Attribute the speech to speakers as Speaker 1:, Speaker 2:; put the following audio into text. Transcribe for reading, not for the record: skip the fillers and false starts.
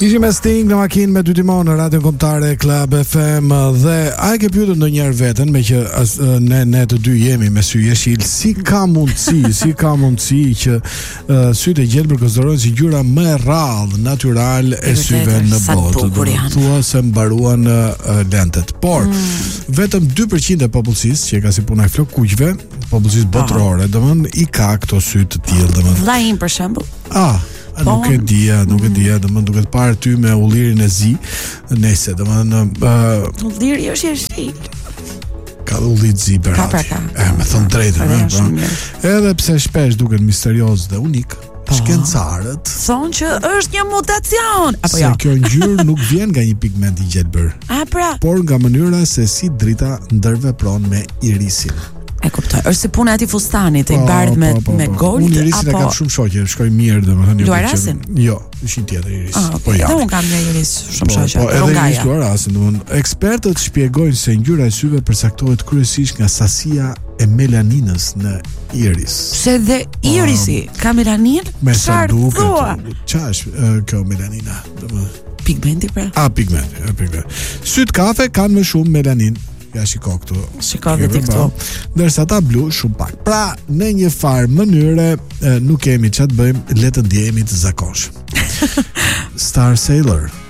Speaker 1: Ishim me Sting në makinë me dy timon në Radio Kombëtare Club FM dhe a e ke pyetur ndonjëherë veten me që ne të dy jemi me sy jeshil, si ka mundësi që sytë e gjelbër konsiderohen si ngjyra më e rrallë natyral e syve në botë. Thua se mbaruan lentet. Por vetëm 2% e popullsisë që ka si puna e flok kuqve, popullsisë botërore, domethënë i ka këto sy të tillë, domethënë.
Speaker 2: Vllai im për shembull.
Speaker 1: Nuk e dia, domethënë duket parë ty me ullirin e zi, nëse domethënë
Speaker 2: ulliri është jeshil.
Speaker 1: Ka ullit zi Berati. Me thënë drejtën, edhe pse shpesh duket misterios dhe unik, shkencarët
Speaker 2: thonë që është një mutacion. Apo
Speaker 1: se kjo ngjyrë nuk vjen nga një pigment i gjelbër, por nga mënyra se si drita ndërvepron me irisin.
Speaker 2: E kuptoj. Është si puna e atij fustanit, i bardh me gold
Speaker 1: apo. Unë irisin e kam shumë shoqe, shkoj mirë domethënë.
Speaker 2: Luarasin?
Speaker 1: Jo, ishin tjetër iris.
Speaker 2: Po ja. Unë kam një iris shumë shoqe.
Speaker 1: Po edhe iris luarasin, domethënë. Ekspertët shpjegojnë se ngjyra e syve përcaktohet kryesisht nga sasia e melaninës në iris.
Speaker 2: Se dhe irisi ka melaninë?
Speaker 1: Me sa duket. Ç'është kjo melanina? Domethënë
Speaker 2: pigmenti pra?
Speaker 1: Pigment. Syt kafe kanë më shumë melanin. Ja shiko këtu.
Speaker 2: Shiko vetë këtu.
Speaker 1: Ndërsa ta blu shumë pak. Pra, në një farë mënyre nuk kemi ç'a të bëjmë, le të ndjehemi të zakonshëm. Star Sailor